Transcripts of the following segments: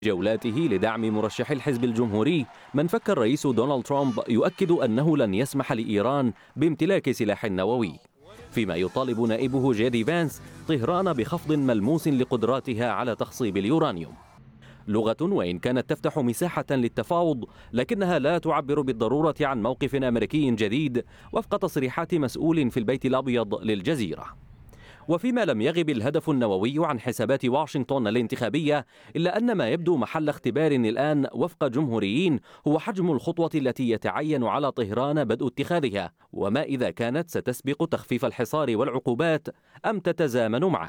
جولاته لدعم مرشح الحزب الجمهوري من فك الرئيس دونالد ترامب يؤكد أنه لن يسمح لإيران بامتلاك سلاح نووي، فيما يطالب نائبه جيدي فانس طهران بخفض ملموس لقدراتها على تخصيب اليورانيوم. لغة وإن كانت تفتح مساحة للتفاوض، لكنها لا تعبر بالضرورة عن موقف أمريكي جديد وفق تصريحات مسؤول في البيت الأبيض للجزيرة. وفيما لم يغب الهدف النووي عن حسابات واشنطن الانتخابية، إلا أن ما يبدو محل اختبار الآن وفق جمهوريين هو حجم الخطوة التي يتعين على طهران بدء اتخاذها، وما إذا كانت ستسبق تخفيف الحصار والعقوبات أم تتزامن معه.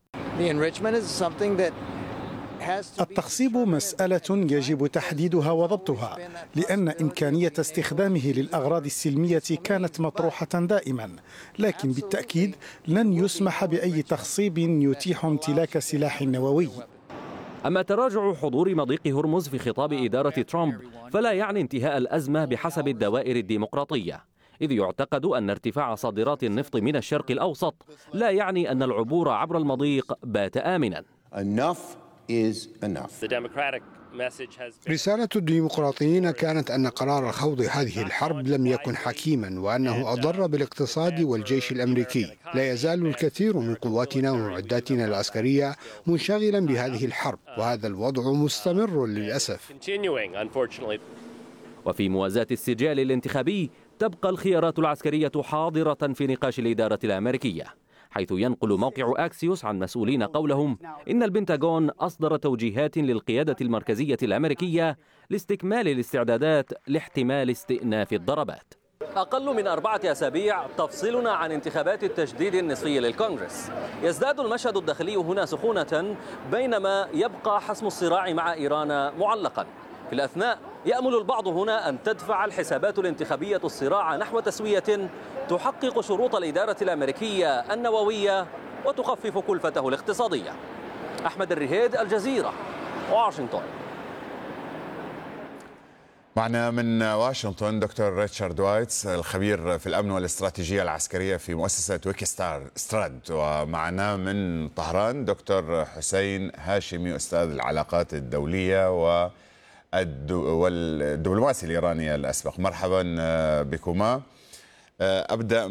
التخصيب مسألة يجب تحديدها وضبطها، لأن إمكانية استخدامه للأغراض السلمية كانت مطروحة دائما، لكن بالتأكيد لن يسمح بأي تخصيب يتيح امتلاك سلاح نووي. أما تراجع حضور مضيق هرمز في خطاب إدارة ترامب فلا يعني انتهاء الأزمة بحسب الدوائر الديمقراطية، إذ يعتقد أن ارتفاع صادرات النفط من الشرق الأوسط لا يعني أن العبور عبر المضيق بات آمنا. رسالة الديمقراطيين كانت أن قرار خوض هذه الحرب لم يكن حكيما، وأنه أضر بالاقتصاد والجيش الأمريكي. لا يزال الكثير من قواتنا ومعداتنا العسكرية منشغلا بهذه الحرب، وهذا الوضع مستمر للأسف. وفي موازاة السجال الانتخابي تبقى الخيارات العسكرية حاضرة في نقاش الإدارة الأمريكية، حيث ينقل موقع أكسيوس عن مسؤولين قولهم إن البنتاغون أصدر توجيهات للقيادة المركزية الأمريكية لاستكمال الاستعدادات لاحتمال استئناف الضربات. أقل من 4 أسابيع تفصلنا عن انتخابات التجديد النصفي للكونغرس. يزداد المشهد الداخلي هنا سخونة، بينما يبقى حسم الصراع مع إيران معلقا. في الأثناء يأمل البعض هنا أن تدفع الحسابات الانتخابية الصراع نحو تسوية تحقق شروط الإدارة الأمريكية النووية وتخفف كلفته الاقتصادية. أحمد الرهيد، الجزيرة، واشنطن. معنا من واشنطن دكتور ريتشارد وايتس، الخبير في الأمن والاستراتيجية العسكرية في مؤسسة ويكيستراد، ومعنا من طهران دكتور حسين هاشمي، أستاذ العلاقات الدولية والدبلوماسي الإيراني الأسبق. مرحبا بكما. أبدأ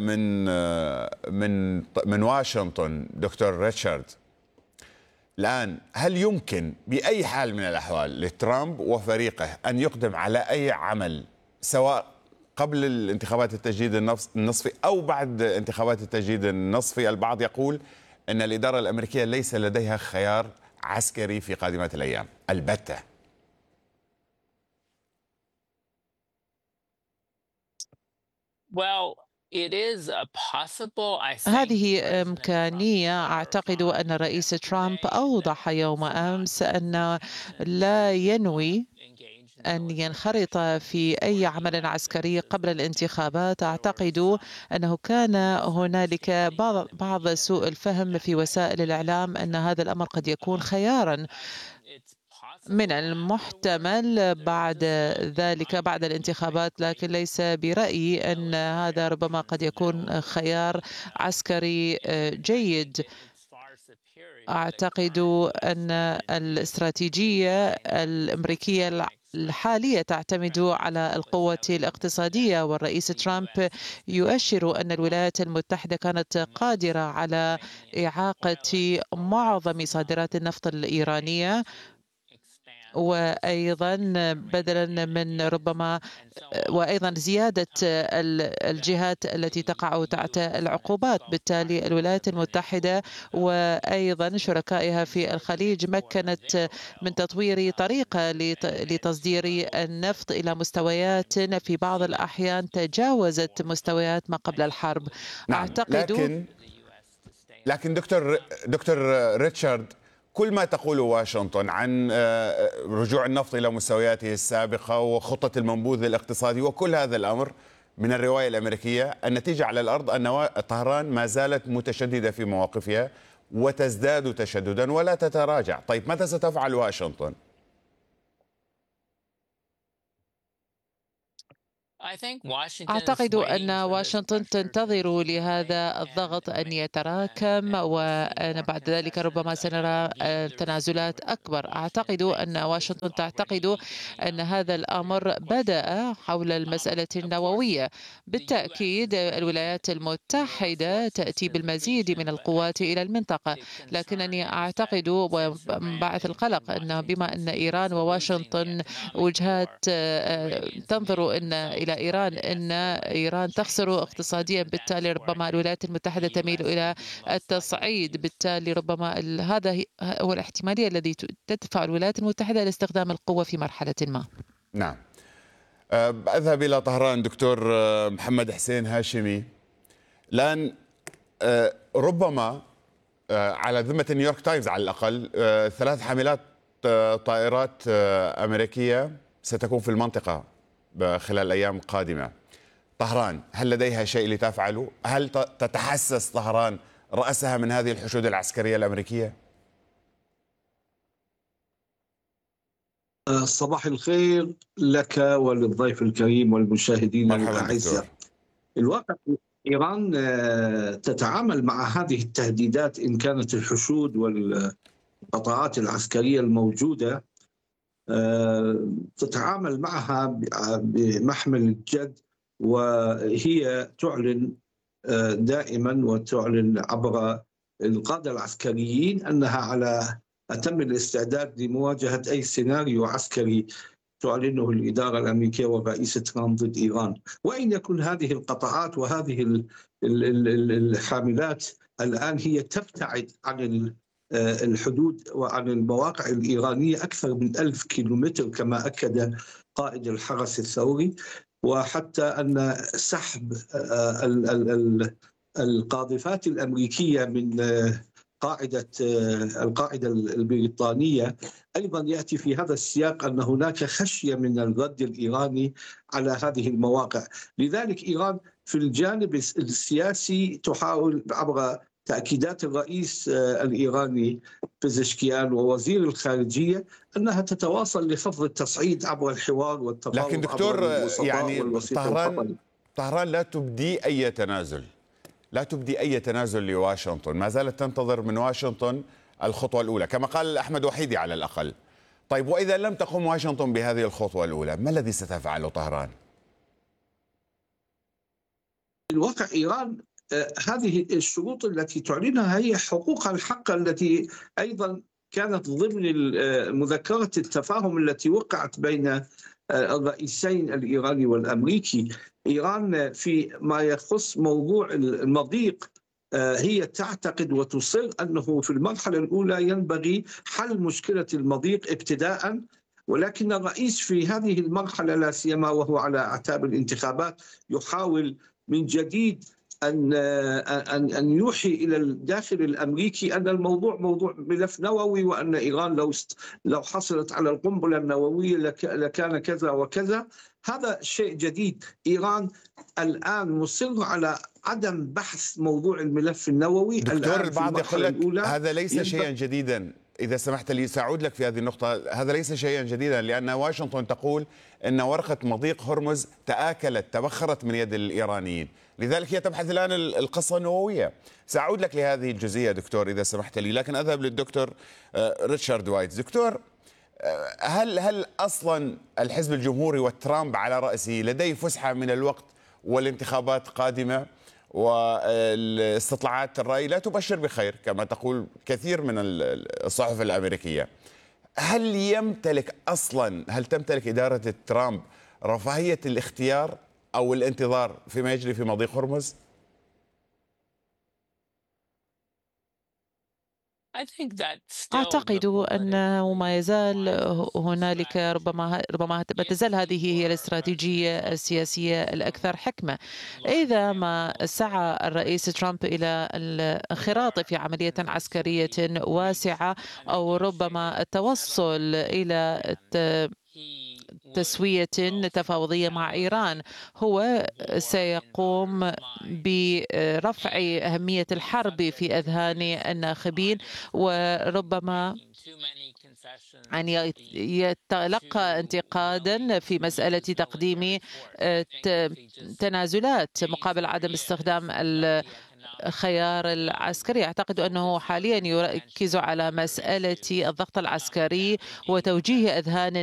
من واشنطن دكتور ريتشارد. الآن هل يمكن بأي حال من الأحوال لترامب وفريقه أن يقدم على أي عمل سواء قبل الانتخابات التجديد النصفي أو بعد انتخابات التجديد النصفي؟ البعض يقول أن الإدارة الأمريكية ليس لديها خيار عسكري في قادمات الأيام البتة. هذه إمكانية. أعتقد أن الرئيس ترامب أوضح يوم أمس أن لا ينوي أن ينخرط في أي عمل عسكري قبل الانتخابات. أعتقد أنه كان هنالك بعض سوء الفهم في وسائل الإعلام أن هذا الأمر قد يكون خيارا من المحتمل بعد ذلك بعد الانتخابات، لكن ليس برأيي أن هذا ربما قد يكون خيار عسكري جيد. أعتقد أن الاستراتيجية الأمريكية الحالية تعتمد على القوة الاقتصادية، والرئيس ترامب يؤشر أن الولايات المتحدة كانت قادرة على إعاقة معظم صادرات النفط الإيرانية، وأيضا بدلا من ربما وأيضا زيادة الجهات التي تقع تحت العقوبات. بالتالي الولايات المتحدة وأيضا شركائها في الخليج مكنت من تطوير طريقة لتصدير النفط إلى مستويات في بعض الأحيان تجاوزت مستويات ما قبل الحرب. نعم. أعتقد لكن دكتور ريتشارد، كل ما تقوله واشنطن عن رجوع النفط إلى مستوياته السابقة وخطة المنبوذ الاقتصادي وكل هذا الأمر من الرواية الأمريكية، النتيجة على الأرض أن طهران ما زالت متشددة في مواقفها وتزداد تشددا ولا تتراجع. طيب ماذا ستفعل واشنطن؟ أعتقد أن واشنطن تنتظر لهذا الضغط أن يتراكم، وأن بعد ذلك ربما سنرى تنازلات أكبر. أعتقد أن واشنطن تعتقد أن هذا الأمر بدأ حول المسألة النووية. بالتأكيد الولايات المتحدة تأتي بالمزيد من القوات إلى المنطقة، لكنني أعتقد وبعث القلق أن بما أن إيران وواشنطن وجهات تنظر إلى إيران، أن إيران تخسر اقتصاديا، بالتالي ربما الولايات المتحدة تميل إلى التصعيد. بالتالي ربما هذا هو الاحتمالية الذي تدفع الولايات المتحدة لاستخدام القوة في مرحلة ما. نعم. أذهب إلى طهران دكتور محمد حسين هاشمي. الآن ربما على ذمة نيويورك تايمز على الأقل 3 حاملات طائرات أمريكية ستكون في المنطقة خلال الأيام القادمة. طهران هل لديها شيء لتفعله؟ هل تتحسس طهران رأسها من هذه الحشود العسكرية الأمريكية؟ صباح الخير لك وللضيف الكريم والمشاهدين الأعزاء. الواقع إيران تتعامل مع هذه التهديدات، إن كانت الحشود والقطاعات العسكرية الموجودة، تتعامل معها بمحمل الجد، وهي تعلن دائما وتعلن عبر القادة العسكريين أنها على أتم الاستعداد لمواجهة أي سيناريو عسكري تعلنه الإدارة الأمريكية والرئيس ترامب ضد إيران. وإن يكن هذه القطاعات وهذه الحاملات الآن هي تبتعد عن الحدود وعن المواقع الإيرانية أكثر من 1000 كيلومتر كما أكد قائد الحرس الثوري، وحتى أن سحب القاذفات الأمريكية من القاعدة البريطانية أيضا يأتي في هذا السياق أن هناك خشية من الرد الإيراني على هذه المواقع. لذلك إيران في الجانب السياسي تحاول عبر تأكيدات الرئيس الإيراني بزشكيان ووزير الخارجية أنها تتواصل لخفض التصعيد عبر الحوار والتفاوض. لكن دكتور يعني طهران لا تبدي أي تنازل، لا تبدي أي تنازل لواشنطن، ما زالت تنتظر من واشنطن الخطوة الأولى كما قال أحمد وحيدي على الأقل. طيب وإذا لم تقم واشنطن بهذه الخطوة الأولى ما الذي ستفعله طهران؟ الواقع إيران هذه الشروط التي تعلنها هي حقوقها الحق التي أيضا كانت ضمن مذكرة التفاهم التي وقعت بين الرئيسين الإيراني والأمريكي. إيران في ما يخص موضوع المضيق هي تعتقد وتصر أنه في المرحلة الأولى ينبغي حل مشكلة المضيق ابتداء، ولكن الرئيس في هذه المرحلة لا سيما وهو على أعتاب الانتخابات يحاول من جديد أن يوحي إلى الداخل الأمريكي أن الموضوع موضوع ملف نووي، وأن إيران لو حصلت على القنبلة النووية لكان كذا وكذا. هذا شيء جديد. إيران الآن مصر على عدم بحث موضوع الملف النووي. دكتور البعض يقول لك هذا ليس شيئا جديدا. إذا سمحت لي سأعود لك في هذه النقطة. هذا ليس شيئا جديدا لأن واشنطن تقول أن ورقة مضيق هرمز تبخرت من يد الإيرانيين، لذلك هي تبحث الآن القصة النووية. سأعود لك لهذه الجزئية دكتور إذا سمحت لي، لكن أذهب للدكتور ريتشارد وايت. دكتور هل أصلا الحزب الجمهوري وترامب على رأسه لديه فسحة من الوقت والانتخابات قادمة واستطلاعات الرأي لا تبشر بخير كما تقول كثير من الصحف الأمريكية؟ هل تمتلك إدارة ترامب رفاهية الاختيار أو الانتظار فيما يجري في مضيق هرمز؟ أعتقد أنه ما يزال هنالك ربما ما تزال هذه هي الاستراتيجية السياسية الأكثر حكمة. إذا ما سعى الرئيس ترامب إلى الانخراط في عملية عسكرية واسعة أو ربما التوصل إلى تسوية تفاوضية مع إيران، هو سيقوم برفع أهمية الحرب في أذهان الناخبين، وربما أن يتلقى انتقادا في مسألة تقديم تنازلات مقابل عدم استخدام الخيار العسكري. أعتقد أنه حاليا يركز على مسألة الضغط العسكري وتوجيه أذهان